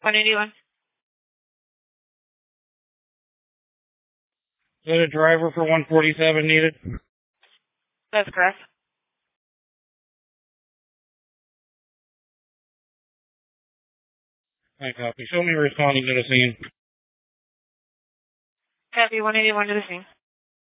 181. Is that a driver for 147 needed? That's correct. I copy. Show me responding to the scene. Copy 181 to the scene.